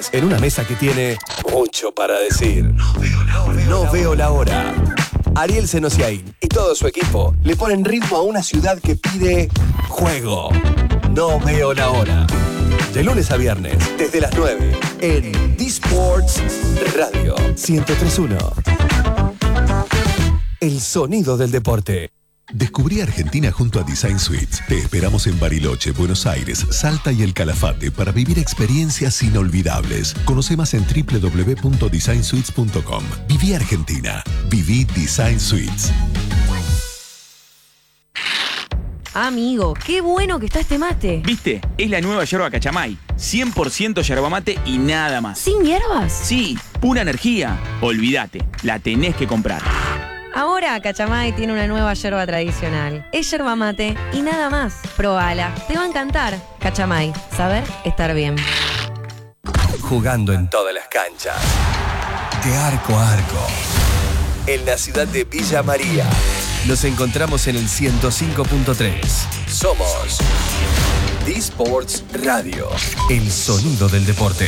viernes, en una mesa que tiene mucho para decir. No veo la hora. Ariel Senosiaín y todo su equipo le ponen ritmo a una ciudad que pide juego. No veo la hora. De lunes a viernes, desde las 9, en D-Sports Radio 103.1. El sonido del deporte. Descubrí Argentina junto a Design Suites. Te esperamos en Bariloche, Buenos Aires, Salta y El Calafate para vivir experiencias inolvidables. Conoce más en www.designsuites.com. Viví Argentina. Viví Design Suites. Amigo, qué bueno que está este mate. ¿Viste? Es la nueva yerba Cachamay. 100% yerba mate y nada más. ¿Sin hierbas? Sí, pura energía. Olvídate, la tenés que comprar. Ahora Cachamay tiene una nueva yerba tradicional. Es yerba mate y nada más. Probala, te va a encantar. Cachamay, saber estar bien. Jugando en todas las canchas. De arco a arco. En la ciudad de Villa María. Nos encontramos en el 105.3. Somos D-Sports Radio. El sonido del deporte.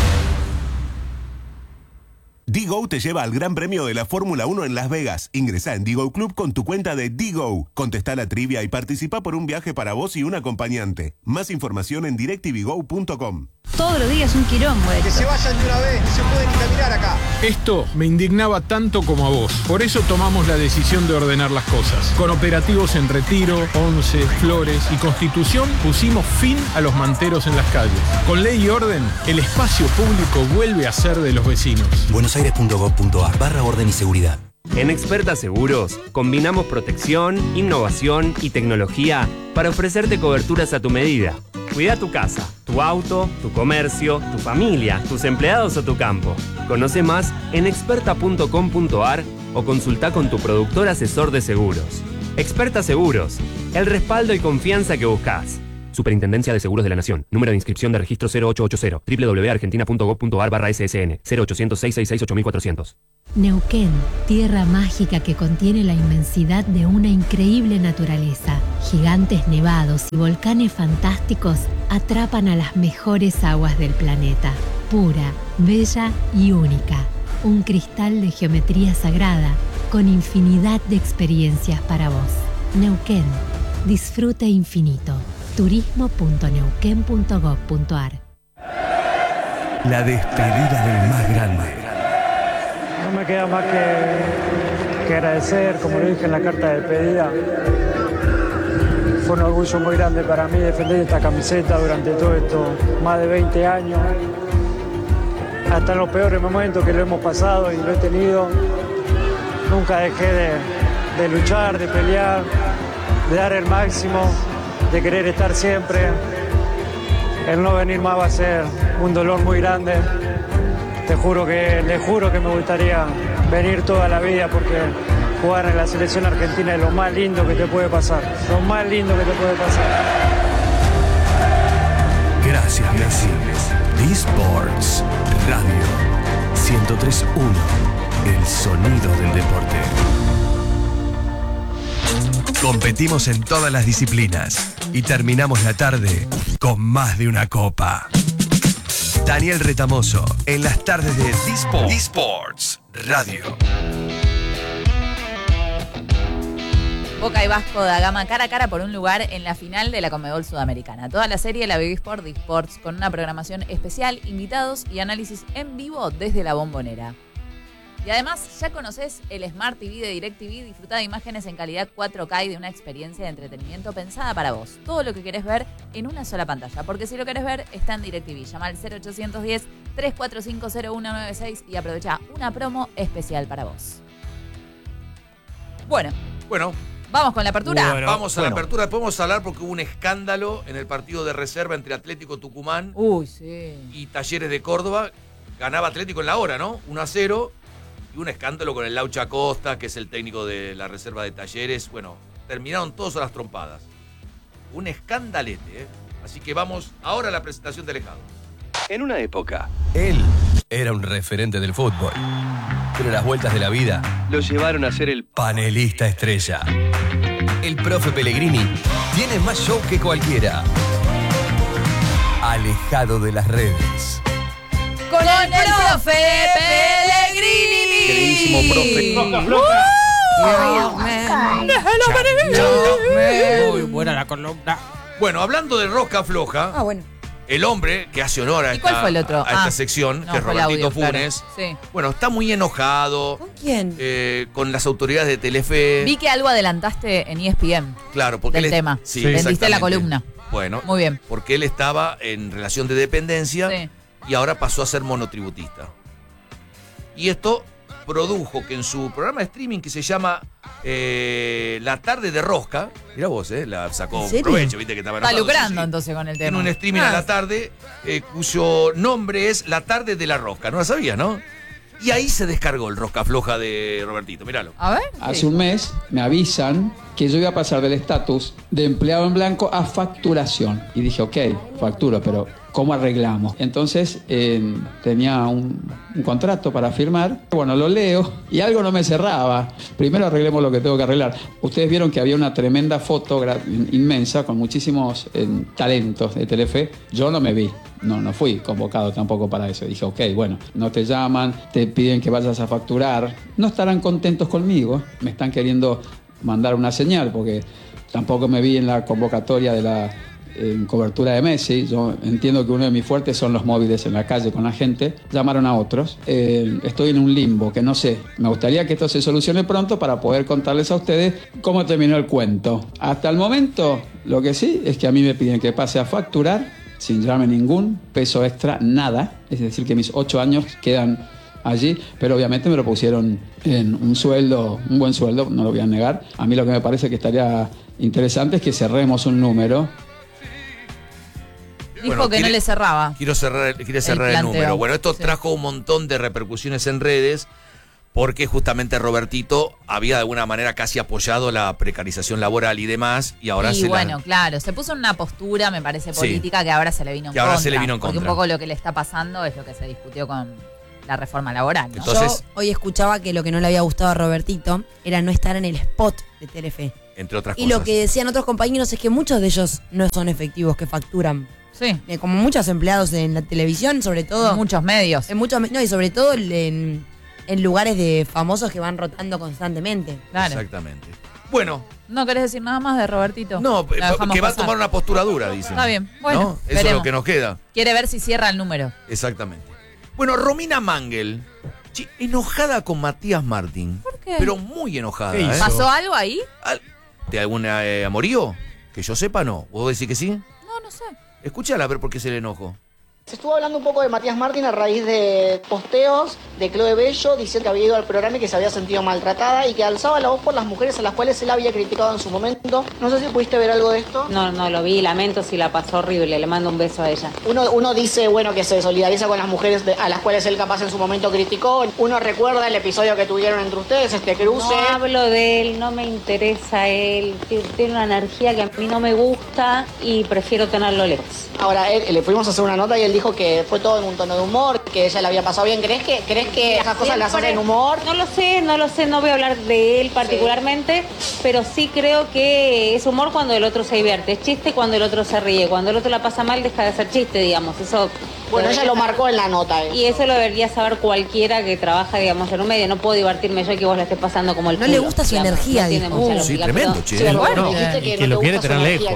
D-Go te lleva al Gran Premio de la Fórmula 1 en Las Vegas. Ingresá en D-Go Club con tu cuenta de D-Go. Contestá la trivia y participa por un viaje para vos y un acompañante. Más información en directvgo.com. Todos los días un quilombo esto. Que se vayan de una vez, no se puede ni caminar acá. Esto me indignaba tanto como a vos. Por eso tomamos la decisión de ordenar las cosas. Con operativos en Retiro, Once, Flores y Constitución pusimos fin a los manteros en las calles. Con ley y orden, el espacio público vuelve a ser de los vecinos. buenosaires.gov.ar/orden y seguridad. En Experta Seguros, combinamos protección, innovación y tecnología para ofrecerte coberturas a tu medida. Cuida tu casa, tu auto, tu comercio, tu familia, tus empleados o tu campo. Conoce más en experta.com.ar o consulta con tu productor asesor de seguros. Experta Seguros, el respaldo y confianza que buscas. Superintendencia de Seguros de la Nación. Número de inscripción de registro 0880. www.argentina.gov.ar/SSN 0800-666-8400. Neuquén, tierra mágica que contiene la inmensidad de una increíble naturaleza. Gigantes nevados y volcanes fantásticos atrapan a las mejores aguas del planeta. Pura, bella y única. Un cristal de geometría sagrada con infinidad de experiencias para vos. Neuquén, disfrute infinito. turismo.neuquén.gov.ar. La despedida del más grande. No me queda más que agradecer, como lo dije en la carta de despedida. Fue un orgullo muy grande para mí defender esta camiseta durante todo esto, más de 20 años. Hasta en los peores momentos que lo hemos pasado y lo he tenido, nunca dejé de luchar, de pelear, de dar el máximo, de querer estar siempre. El no venir más va a ser un dolor muy grande. Le juro que me gustaría venir toda la vida porque jugar en la selección argentina es lo más lindo que te puede pasar. Lo más lindo que te puede pasar. Gracias, Messi. D-Sports Radio 103.1. El sonido del deporte. Competimos en todas las disciplinas y terminamos la tarde con más de una copa. Daniel Retamoso, en las tardes de D-Sports Radio. Boca y Vasco da Gama cara a cara por un lugar en la final de la Conmebol Sudamericana. Toda la serie la vivís por D-Sports con una programación especial, invitados y análisis en vivo desde la Bombonera. Y además, ya conoces el Smart TV de DirecTV. Disfruta de imágenes en calidad 4K y de una experiencia de entretenimiento pensada para vos. Todo lo que querés ver en una sola pantalla. Porque si lo querés ver, está en DirecTV. Llama al 0810-345-0196 y aprovecha una promo especial para vos. Bueno. ¿Vamos con la apertura? Vamos a la apertura. Podemos hablar porque hubo un escándalo en el partido de reserva entre Atlético Tucumán y Talleres de Córdoba. Ganaba Atlético en la hora, ¿no? 1-0. Y un escándalo con el Laucha Acosta, que es el técnico de la reserva de Talleres. Bueno, terminaron todos a las trompadas. Un escandalete, ¿eh? Así que vamos ahora a la presentación de Alejandro. En una época, él era un referente del fútbol. Pero las vueltas de la vida lo llevaron a ser el panelista estrella. El profe Pellegrini tiene más show que cualquiera. Alejado de las redes. el profe Pellegrini. Queridísimo profe. Muy buena la columna. Bueno, hablando de rosca floja, bueno. el hombre que hace honor a ¿Y cuál fue el otro? esta sección, no, que es fue el Robertito audio, Funes, claro. Sí. bueno, está muy enojado. ¿Con quién? Con las autoridades de Telefe. Vi que algo adelantaste en ESPN. Claro, porque del él tema. Sí, Vendiste la exactamente. columna. Bueno, Muy bien. porque él estaba en relación de dependencia Sí. y ahora pasó a ser monotributista. Y esto produjo que en su programa de streaming que se llama La Tarde de Rosca, mirá vos, la sacó ¿En serio? provecho, viste que estaba Está enojado. lucrando Sí, sí. entonces con el Tiene tema. un streaming a la tarde cuyo nombre es La Tarde de la Rosca. No la sabías, ¿no? Y ahí se descargó el rosca floja de Robertito. Míralo. A ver. Hace un mes me avisan que yo iba a pasar del estatus de empleado en blanco a facturación. Y dije, ok, facturo, pero ¿cómo arreglamos? Entonces tenía un contrato para firmar. Bueno, lo leo y algo no me cerraba. Primero arreglemos lo que tengo que arreglar. Ustedes vieron que había una tremenda foto inmensa con muchísimos talentos de Telefe. Yo no me vi. No fui convocado tampoco para eso. Dije, ok, bueno, no te llaman, te piden que vayas a facturar. No estarán contentos conmigo. Me están queriendo mandar una señal porque tampoco me vi en la convocatoria de la cobertura de Messi. Yo entiendo que uno de mis fuertes son los móviles en la calle con la gente. Llamaron a otros. Estoy en un limbo que no sé. Me gustaría que esto se solucione pronto para poder contarles a ustedes cómo terminó el cuento. Hasta el momento, lo que sí es que a mí me piden que pase a facturar sin darme ningún peso extra, nada. Es decir, que mis 8 años quedan allí, pero obviamente me lo pusieron en un sueldo, un buen sueldo, no lo voy a negar. A mí lo que me parece que estaría interesante es que cerremos un número. Dijo que no le cerraba. Quiere cerrar el número. Bueno, esto trajo un montón de repercusiones en redes porque justamente Robertito había de alguna manera casi apoyado la precarización laboral y demás, y ahora claro, se puso en una postura, me parece, política que ahora se le vino en contra. Porque un poco lo que le está pasando es lo que se discutió con la reforma laboral, ¿no? Entonces, yo hoy escuchaba que lo que no le había gustado a Robertito era no estar en el spot de Telefe. Entre otras y cosas. lo que decían otros compañeros es que muchos de ellos no son efectivos, que facturan. Sí. Como muchos empleados en la televisión, sobre todo. En muchos medios. Y sobre todo en lugares de famosos que van rotando constantemente. Claro. Exactamente. Bueno. ¿No querés decir nada más de Robertito? No, que va a tomar una postura dura, dicen. Está bien. Bueno, ¿no? Eso es lo que nos queda. Quiere ver si cierra el número. Exactamente. Bueno, Romina Mangel, enojada con Matías Martín. ¿Por qué? Pero muy enojada. ¿Pasó algo ahí? ¿De algún amorío? Que yo sepa, no. ¿Vos decís que sí? No sé. Escúchala a ver por qué se le enojó. Se estuvo hablando un poco de Matías Martín a raíz de posteos de Chloe Bello diciendo que había ido al programa y que se había sentido maltratada y que alzaba la voz por las mujeres a las cuales él había criticado en su momento. No sé si pudiste ver algo de esto. No lo vi, lamento si la pasó horrible, le mando un beso a ella. Uno dice, bueno, que se solidariza con las mujeres a las cuales él capaz en su momento criticó. Uno recuerda el episodio que tuvieron entre ustedes, este cruce. No hablo de él, no me interesa él, tiene una energía que a mí no me gusta y prefiero tenerlo lejos. Ahora, le fuimos a hacer una nota y él dijo que fue todo en un tono de humor, que ella le había pasado bien. ¿Crees que esas cosas las hacen en humor? No lo sé, no voy a hablar de él particularmente, pero sí creo que es humor cuando el otro se divierte, es chiste cuando el otro se ríe, cuando el otro la pasa mal deja de ser chiste, digamos, eso... Bueno, ella lo marcó en la nota. Y eso lo debería saber cualquiera que trabaja, digamos, en un medio. No puedo divertirme yo y que vos la estés pasando como el culo. No le gusta su energía, digo. Sí, tremendo, che. Y que lo quiere tener lejos.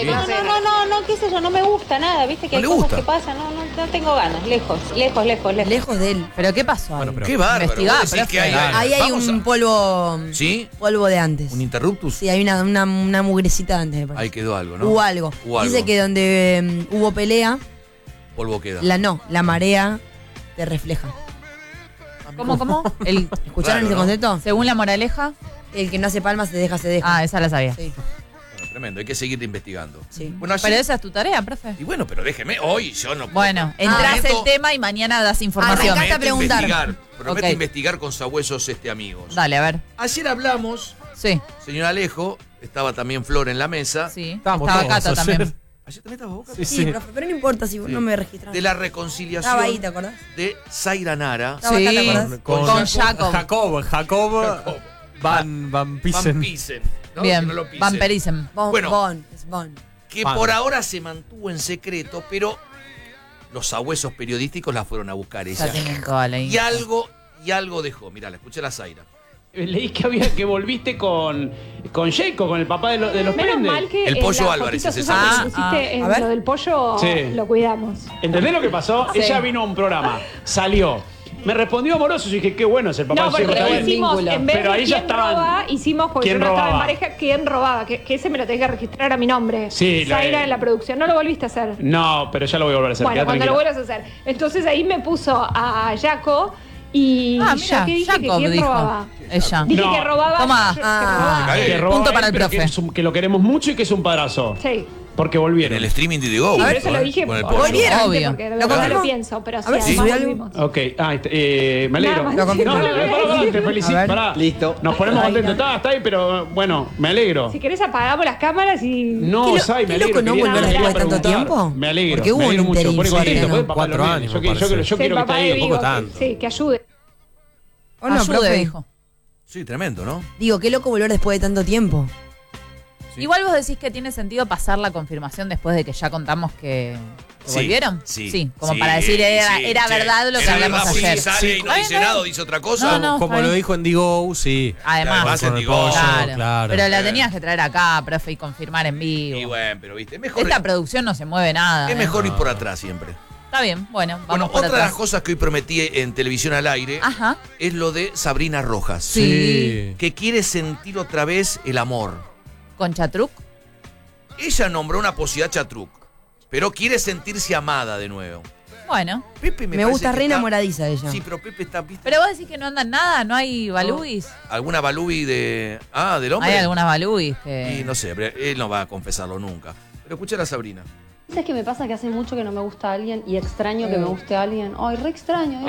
No, qué sé yo, no me gusta nada, viste que hay cosas que pasan, no tengo ganas, lejos. Lejos de él. ¿Pero qué pasó ahí? Qué bárbaro. Ahí hay un polvo. ¿Sí? Polvo de antes. ¿Un interruptus? Sí, hay una mugrecita de antes. Ahí quedó algo, ¿no? Hubo algo. Dice que donde hubo pelea. Polvo queda. La marea te refleja. ¿Cómo? ¿Escucharon ese concepto? Según la moraleja. El que no hace palmas se deja. Ah, esa la sabía. Sí. Bueno, tremendo, hay que seguir investigando. Sí. Bueno, pero esa es tu tarea, profe. Y bueno, pero déjeme, hoy yo no puedo. Bueno, entrás el tema y mañana das información. Arrancaste a preguntar. Prometo investigar con sabuesos amigos. Dale, a ver. Ayer hablamos, señor Alejo, estaba también Flor en la mesa. Sí, estaba Cata también. ¿Ayer también estaba Boca? Sí, profe, pero no importa si no me registraron. De la reconciliación. Estaba ahí, ¿te acordás? De Zaira Nara. Sí, con Jacob. Van Pissen. ¿no? Bien, no lo pisen. Van Perisen. Bueno, Bon. que por ahora se mantuvo en secreto, pero los sabuesos periodísticos la fueron a buscar ella. Ya tienen toda la Y algo dejó. Mirá, la escuché la Zaira. Leí que volviste con Jacob, con el papá de los Menos Prendes. mal que El pollo en la Álvarez, fotito ese Susana, es. que pusiste en A ver. lo del pollo Sí. lo cuidamos. ¿Entendés lo que pasó? Sí. Ella vino a un programa, salió, me respondió amoroso y dije, qué bueno es el papá No, del porque Ciego, está bien. hicimos, en vez Pero de ahí ya quién estaban. roba, hicimos, porque yo ¿Quién no estaba en robaba? pareja, quién robaba, que ese me lo tenés que registrar a mi nombre. Sí, Zaira en la producción, no lo volviste a hacer. No, pero ya lo voy a volver a hacer. Bueno, quedá cuando lo tranquila. vuelvas a hacer. Entonces ahí me puso a Jaco y Ah, yo mira, que dije Jacob que quién dijo. robaba. Ella. Dije No. que robaba. Toma. que robaba. Que robaba Punto él, para el pero profe. que lo queremos mucho y que es un padrazo. Sí. Porque En volvieron. el streaming de The Go. Y por eso lo dije Con el obvio, pollo. Obvio. porque de ¿Lo verdad lo confirmo? pienso, pero sí, ver si además sube algo. volvimos. Ok, me alegro. Nada más. Lo confirmo. No, pará, te felicito. A ver. Pará. Listo. Nos ponemos Ahí contentos. Está ahí, pero bueno, me alegro. Si querés apagamos las cámaras y... No, Qué Sai, me loco alegro. no quería- volver quería después de tanto preguntar. tiempo. Me alegro. Porque hubo me alegro un mucho. interín, Pone contento. ¿no? Pone papá 4 también. años, Yo me quiero parece. que Sí, esté papá de ahí. Vigo, poco que- tanto. Sí, que ayude. ¿O no, Ayude, profe? dijo. Sí, tremendo, ¿no? Digo, qué loco volver después de tanto tiempo. Sí. Igual vos decís que tiene sentido pasar la confirmación después de que ya contamos que Sí, volvieron. sí, como sí, para decir era sí, verdad lo que era hablamos verdad, ayer. sí, sale y no Ay, dice no. nada o dice otra cosa. No, Como está lo bien. dijo en Digo, sí. Además, Además, en Digo. claro. Pero la tenías que traer acá, profe, y confirmar en vivo. Y bueno, pero viste, mejor. Esta producción no se mueve nada. Es mejor ir por atrás siempre. Está bien, bueno, vamos Bueno, por otra de atrás. las cosas que hoy prometí en televisión al aire Ajá. es lo de Sabrina Rojas. Sí. Que quiere sentir otra vez el amor. ¿Con Chatruc? Ella nombró una posibilidad Chatruc, pero quiere sentirse amada de nuevo. Bueno. Pepe Me parece gusta que re está- enamoradiza ella. Sí, pero Pepe está, ¿viste? Pero vos decís que no andan nada, no hay balubis. ¿Alguna balubi de. del hombre? Hay algunas balubis que. Y no sé, él no va a confesarlo nunca. Pero escuchar a Sabrina. ¿Sabes qué me pasa? Que hace mucho que no me gusta alguien y extraño que me guste alguien. Ay, re extraño.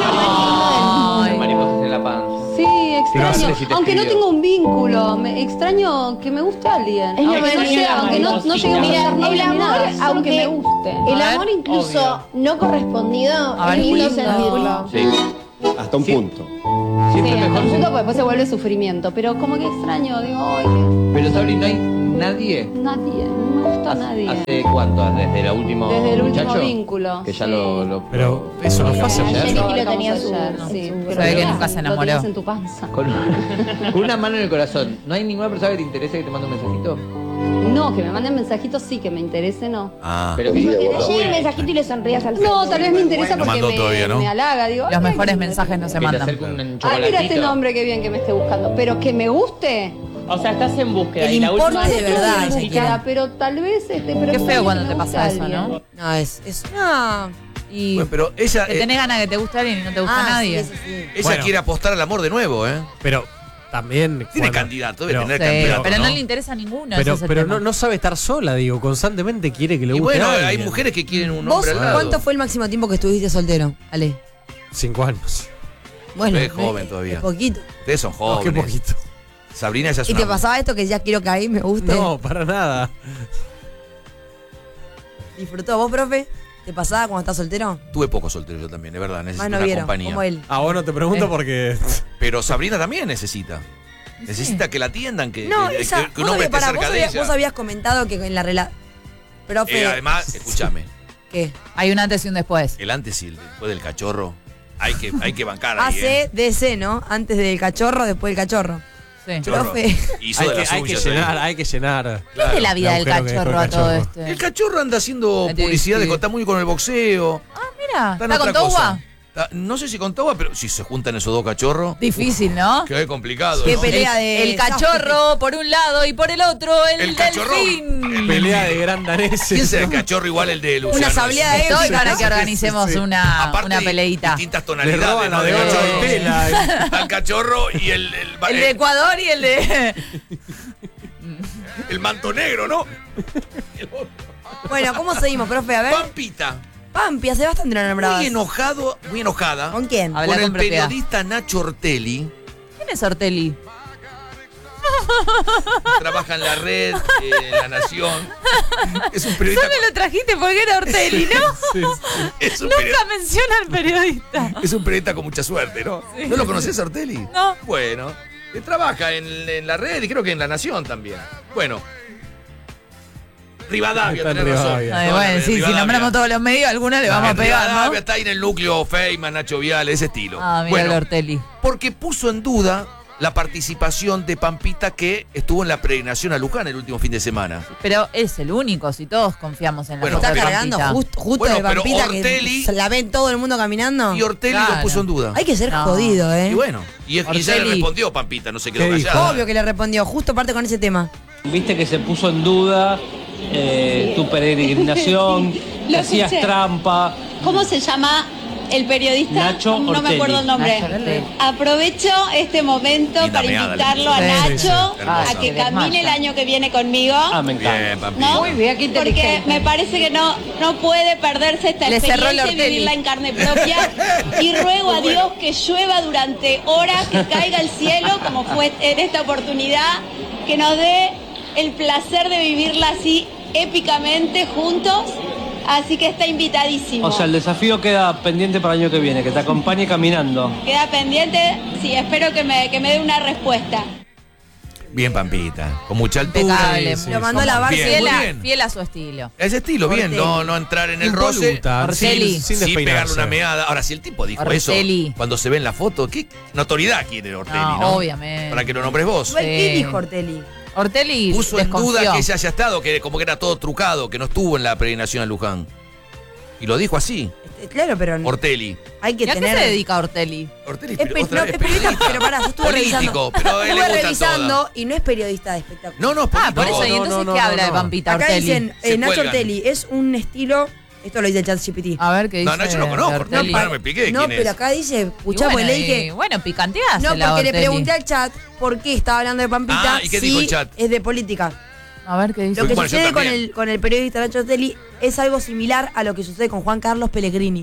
Mariposas en la panza. Sí, Pero extraño. hace si te Aunque no escribió. tengo un vínculo, extraño que me guste alguien. Es lo Aunque no, que sea, aunque no lleguemos a Mira, ser novios el ni amor, nada, solo aunque que me guste. El A ver, amor incluso no correspondido, A es ver, lindo Juli. sentirlo. Sí, hasta un punto. Sí, hasta un punto, porque después se vuelve sufrimiento. Pero como que extraño, digo, ay, Pero Sabri, ¿no hay nadie? nadie, no me gusta nadie. ¿Hace cuánto? ¿Desde el último Desde el último muchacho? vínculo, Que ya sí. lo Pero eso no fue hace Ayer mucho. lo lo tenía hablamos ayer, su- sí. su- pero Se ve que lo nunca se tenías enamoró. en tu panza. Con una mano en el corazón. ¿No hay ninguna persona que te interese que te mande un mensajito? No, que me manden mensajitos sí, que me interese no. Pero que Que te llegue el mensajito y le sonrías al No, tal vez me interesa No porque mandó todavía, ¿no? me halaga, digo. Los ay, mejores qué mensajes no se te mandan. acerque un Ay, mira chocolatito. este nombre, qué bien que me esté buscando. Pero que me guste. O sea, estás en búsqueda. El y la importe última de verdad, Estoy en ella búsqueda, quiere. pero tal vez pero Qué que feo cuando me te guste pasa eso, alguien. ¿no? No, es una... Y... Bueno, pero ella, Que tenés ganas que te guste alguien y no te gusta nadie. Sí, sí. ella Bueno. quiere apostar al amor de nuevo, ¿eh? Pero también. Tiene cuando- candidato, debe pero- tener Sí, candidato. pero no ¿no? le interesa a ninguno. Pero, ese es el pero tema. no sabe estar sola, digo. Constantemente quiere que le Y guste bueno, a hay alguien. mujeres que quieren un ¿Vos hombre al lado. cuánto fue el máximo tiempo que estuviste soltero, Ale? 5 años. Bueno, Es joven todavía. es poquito. Ustedes son No, jóvenes. qué poquito. Sabrina ya es ¿Y una... te pasaba esto que ya quiero que ahí me guste? No, para nada. ¿Disfrutó vos, profe? ¿Te pasaba cuando estás soltero? Tuve poco soltero yo también, es verdad. Necesito Más no una vieron, compañía. como él. Ah, vos no te pregunto porque. Pero Sabrina también necesita. Necesita que la atiendan, que No, que esa... un vos, hombre esté pará, cerca vos de habías, ella. vos habías comentado que en la relación... Profe... Además, escúchame, ¿Qué? Hay un antes y un después. el antes y el después del cachorro, hay que bancar ahí, ¿eh? ACDC, ¿no? Antes del cachorro, después del cachorro. Sí. Chorro. Profe. Hizo Hay de que, las hay que suyas ahí. llenar, hay que llenar. ¿Qué es de la vida del agujero que cachorro dejó a el todo cachorro. este? El cachorro anda haciendo Este, publicidad, sí. está muy con el boxeo. Mira, Está en ¿está con otra cosa. Towa? No sé si con Towa, pero si se juntan esos dos cachorros, Difícil, ¿no? que es complicado. Qué ¿no? pelea de... El cachorro por un lado y por el otro el cachorro. delfín. Pelea de gran daneses. ¿Quién será el cachorro igual el de Luciano? Una sableada de Estoy épica, para ¿no? que organicemos Sí. una Aparte, peleita. distintas Le tonalidades. roban ¿no? la de Del oro cachorro. de tela. Al cachorro y el El de Ecuador y el de... el manto negro, ¿no? Bueno, ¿cómo seguimos, profe? A ver. Pampita, Pampi, hace bastante no nombrabas. muy enojada ¿Con quién? Habla con el con propiedad. periodista Nacho Ortelli. ¿Quién es Ortelli? Trabaja en la red, en La Nación. Es un periodista. Solo lo trajiste porque era Ortelli, ¿no? Sí, Es un, Nunca menciona al periodista. es un periodista con mucha suerte, ¿no? ¿No lo conoces, Ortelli? No. Bueno, trabaja en la red y creo que en La Nación también. Bueno, Rivadavia, Está en tenés razón. Rivadavia. Ay, bueno, sí, si Rivadavia. nombramos todos los medios, alguna le vamos a pegar, ¿no? Rivadavia está ahí en el núcleo, Feynman, Nacho Viale, ese estilo. Ah, mira Bueno, el Ortelli. porque puso en duda la participación de Pampita que estuvo en la peregrinación a Luján el último fin de semana. Pero es el único, si todos confiamos en la Bueno, Está pero- cargando justo Bueno, de pero Pampita Ortelli- que la ven todo el mundo caminando. Y Ortelli Claro. lo puso en duda. Hay que ser No. jodido, ¿eh? Y bueno, y ya le Ortelli. respondió Pampita, no se quedó ¿Qué dijo? callada. Obvio que le respondió, justo parte con ese tema. Viste que se puso en duda tu peregrinación, que hacías escuché. trampa. ¿Cómo se llama el periodista? Nacho No me Ortelli. acuerdo el nombre. Nacho Ortelli. Aprovecho este momento Linda para meada, invitarlo a sí, Nacho sí, sí. a Hermosa. que Se camine el desmaya. año que viene conmigo. Ah, me encanta. Bien, Pampita. ¿No? Muy bien, qué Porque inteligente. me parece que no puede perderse esta Le cerró el experiencia y Ortelli. vivirla en carne propia. Y ruego a Dios que llueva durante horas, que caiga el cielo, como fue en esta oportunidad, que nos dé el placer de vivirla así épicamente juntos. Así que está invitadísimo. O sea, el desafío queda pendiente para el año que viene, que te acompañe caminando. Queda pendiente, sí, espero que me dé una respuesta. Bien, Pampita. Con mucha altura. Impecable. Sí, Lo mandó a lavar. Bien, Fiel muy a, bien. fiel a su estilo. Ese estilo, bien. Ortelli. No entrar en el roce. Impoluta, Ortelli. sin Sí, pegarle despeinarse. una meada. Ahora, si el tipo dijo Ortelli. eso cuando se ve en la foto, ¿qué notoriedad quiere Ortelli, No, no? obviamente. Para que lo nombres vos. Igual, ¿qué Sí. dijo Ortelli? Ortelli Puso en duda desconfió. que ella haya estado, que como que era todo trucado, que no estuvo en la peregrinación a Luján. Y lo dijo así, Claro, pero Ortelli. hay que ¿Y a qué tener. se dedica Ortelli? Ortelli, Es pe- no, es periodista, pero pará, yo estuve político, revisando. pero a él le Estuve gustan revisando todas. y no es periodista de espectáculo. No, es Ah, por eso, ¿y no, entonces no, qué no, habla de no. Pampita Acá Ortelli? dicen, Se Nacho cuelgan. Ortelli es un estilo. Esto lo dice el ChatGPT. A ver qué dice. No, Nacho lo conozco, de Ortelli. Ortelli. No me expliqué No, quién pero es. acá dice, Y escuchá, bueno, pues le dije. bueno, picanteásela, No, porque le Ortelli. pregunté al chat por qué estaba hablando de Pampita Ah, ¿y qué si dijo el chat? es de política. A ver qué dice. Lo que Bueno, yo sucede con también. con el periodista Nacho Ortelli es algo similar a lo que sucede con Juan Carlos Pellegrini,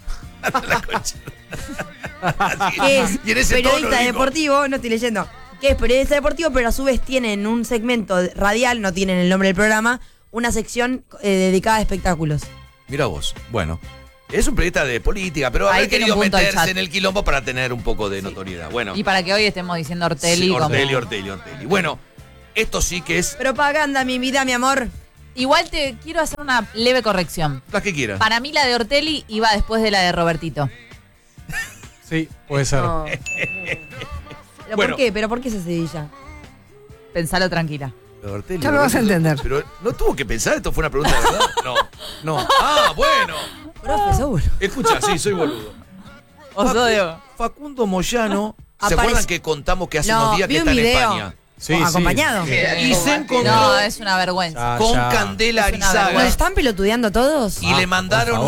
que es Y en ese tono periodista dijo. deportivo, no estoy leyendo, que es periodista deportivo, pero a su vez tienen un segmento radial, no tienen el nombre del programa, una sección dedicada a espectáculos. Mira vos, bueno. Es un periodista de política, pero Ahí habrá tiene querido un punto el meterse chat. en el quilombo para tener un poco de notoriedad. Bueno, Y para que hoy estemos diciendo Ortelli. sí, como- Ortelli. Bueno, esto sí que es Propaganda, mi vida, mi amor. Igual te quiero hacer una leve corrección. la que quieras. Para mí la de Ortelli iba después de la de Robertito. Sí, puede ser. No. ¿Pero Bueno. por qué? ¿Pero por qué esa sedilla? Pensalo tranquila. Ortelli, Ya lo vas a entender. Pero no tuvo que pensar, esto fue una pregunta de verdad. No. Ah, bueno. Profe, sos boludo. Escucha, sí, soy boludo. Os odio. Facundo Moyano, ¿se Aparece- acuerdan que contamos que hace No, unos días vi que un está en video. España? Sí, acompañado. Y se encontró No, es una vergüenza. Ah, con ya. Candela Es una Arizaga ¿Nos están pelotudeando todos? y le mandaron